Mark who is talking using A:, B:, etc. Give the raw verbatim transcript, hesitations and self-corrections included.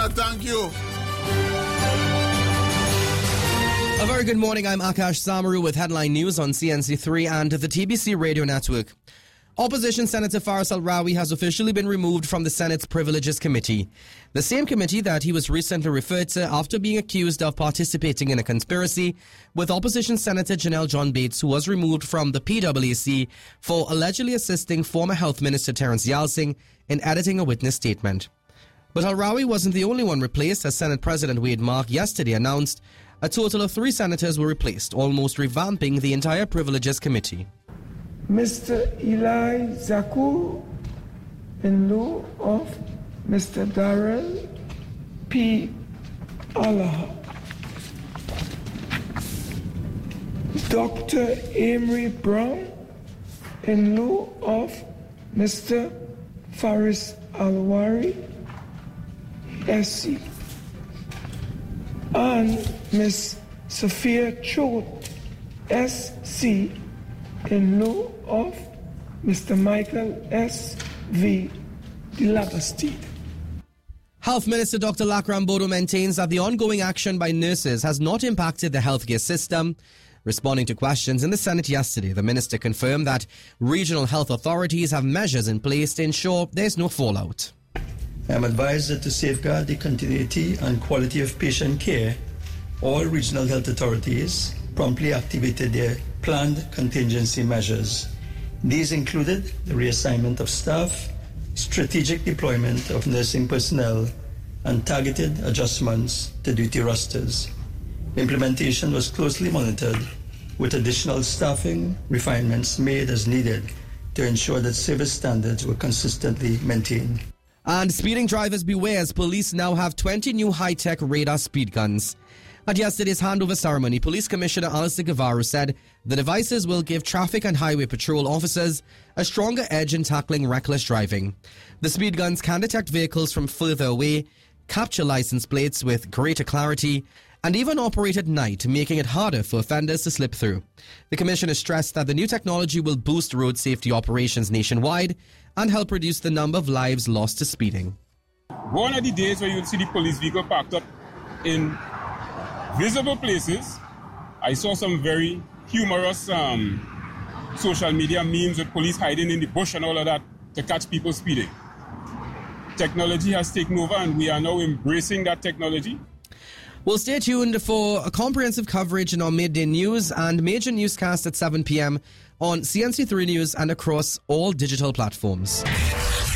A: Commissioner. Thank you.
B: A very good morning. I'm Akash Samaru with headline news on C N C three and the T B C Radio Network. Opposition Senator Faris Al-Rawi has officially been removed from the Senate's Privileges Committee, the same committee that he was recently referred to after being accused of participating in a conspiracy with Opposition Senator Janelle John Bates, who was removed from the P W C for allegedly assisting former Health Minister Terence Yalsing in editing a witness statement. But Al-Rawi wasn't the only one replaced, as Senate President Wade Mark yesterday announced a total of three senators were replaced, almost revamping the entire Privileges Committee.
C: Mister Eli Zaku in lieu of Mister Darrell P. Allah. Doctor Amory Brown in lieu of Mister Faris Al-Rawi, S C. And Miss Sophia Choate, S C, in lieu of Mister Michael S. V. Delabastide.
B: Health Minister Doctor Lakram Bodo maintains that the ongoing action by nurses has not impacted the healthcare system. Responding to questions in the Senate yesterday, the minister confirmed that regional health authorities have measures in place to ensure there's no fallout.
D: I am advised that to safeguard the continuity and quality of patient care, all regional health authorities promptly activated their planned contingency measures. These included the reassignment of staff, strategic deployment of nursing personnel, and targeted adjustments to duty rosters. Implementation was closely monitored, with additional staffing refinements made as needed to ensure that service standards were consistently maintained.
B: And speeding drivers beware, as police now have twenty new high-tech radar speed guns. At yesterday's handover ceremony, Police Commissioner Alistair Guevara said the devices will give traffic and highway patrol officers a stronger edge in tackling reckless driving. The speed guns can detect vehicles from further away, capture license plates with greater clarity, and even operate at night, making it harder for offenders to slip through. The Commissioner stressed that the new technology will boost road safety operations nationwide and help reduce the number of lives lost to speeding.
E: Gone are the days where you'll see the police vehicle parked up in visible places. I saw some very humorous um, social media memes with police hiding in the bush and all of that to catch people speeding. Technology has taken over and we are now embracing that technology.
B: Well, stay tuned for a comprehensive coverage in our midday news and major newscast at seven p.m. on C N C three News and across all digital platforms.